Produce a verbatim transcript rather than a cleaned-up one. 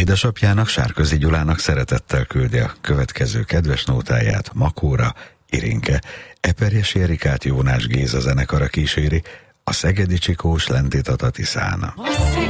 Édesapjának, Sárközi Gyulának szeretettel küldi a következő kedves nótáját Makóra Irinke. Eperjesi Erikát Jónás Géza zenekara kíséri, a Szegedi Csikós Lenti Tata Tiszána.